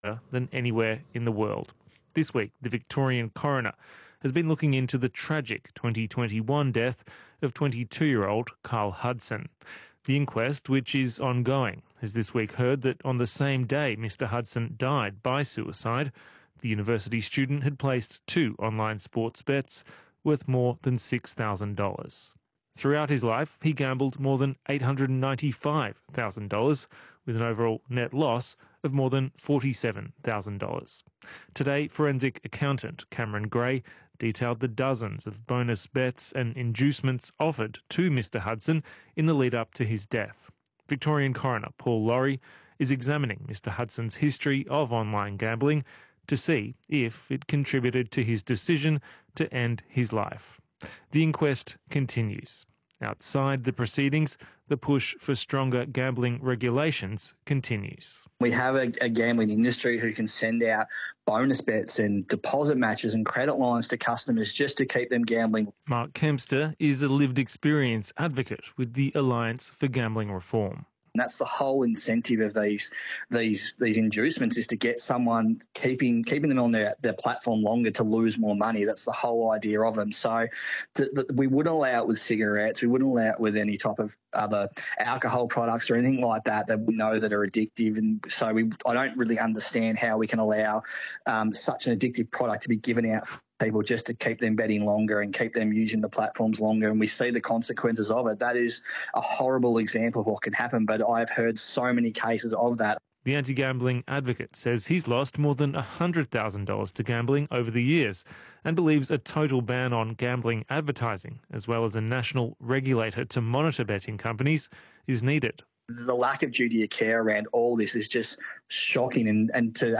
than anywhere in the world. This week, the Victorian coroner has been looking into the tragic 2021 death of 22-year-old Carl Hudson. The inquest, which is ongoing, has this week heard that on the same day Mr Hudson died by suicide, the university student had placed 2 online sports bets worth more than $6,000. Throughout his life, he gambled more than $895,000, with an overall net loss of more than $47,000. Today, forensic accountant Cameron Gray detailed the dozens of bonus bets and inducements offered to Mr Hudson in the lead-up to his death. Victorian coroner Paul Laurie is examining Mr Hudson's history of online gambling to see if it contributed to his decision to end his life. The inquest continues. Outside the proceedings, the push for stronger gambling regulations continues. We have a gambling industry who can send out bonus bets and deposit matches and credit lines to customers just to keep them gambling. Mark Kempster is a lived experience advocate with the Alliance for Gambling Reform. And that's the whole incentive of these inducements, is to get someone keeping them on their platform longer to lose more money. That's the whole idea of them. So we wouldn't allow it with cigarettes. We wouldn't allow it with any type of other alcohol products or anything like that we know that are addictive. And so I don't really understand how we can allow such an addictive product to be given out people just to keep them betting longer and keep them using the platforms longer, and we see the consequences of it. That is a horrible example of what can happen, but I've heard so many cases of that. The anti-gambling advocate says he's lost more than $100,000 to gambling over the years and believes a total ban on gambling advertising, as well as a national regulator to monitor betting companies, is needed. The lack of duty of care around all this is just shocking, and to